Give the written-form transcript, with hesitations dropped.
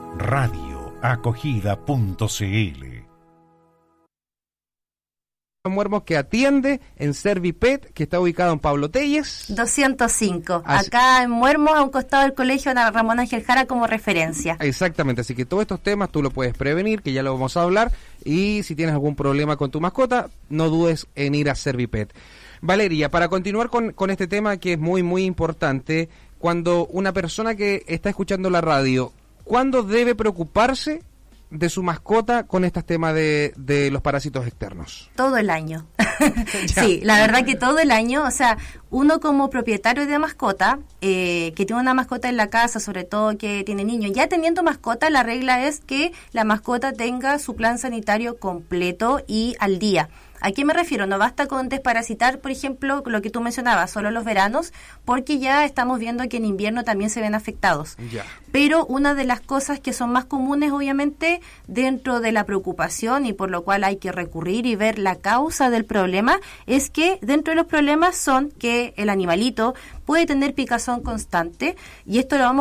radioacogida.cl. Muermos que atiende en Servipet, que está ubicado en Pablo Telles 205, acá en Muermos, a un costado del colegio Ramón Ángel Jara, como referencia. Exactamente, así que todos estos temas tú lo puedes prevenir, que ya lo vamos a hablar, y si tienes algún problema con tu mascota, no dudes en ir a Servipet. Valeria, para continuar con este tema que es muy muy importante, cuando una persona que está escuchando la radio, ¿cuándo debe preocuparse de su mascota con estos temas de los parásitos externos? Todo el año. Sí, la verdad que todo el año, o sea, uno como propietario de mascota, que tiene una mascota en la casa, sobre todo que tiene niños, ya teniendo mascota, la regla es que la mascota tenga su plan sanitario completo y al día. ¿A qué me refiero? No basta con desparasitar, por ejemplo, lo que tú mencionabas, solo los veranos, porque ya estamos viendo que en invierno también se ven afectados. Ya. Pero una de las cosas que son más comunes, obviamente, dentro de la preocupación y por lo cual hay que recurrir y ver la causa del problema, es que dentro de los problemas son que el animalito puede tener picazón constante, y esto lo vamos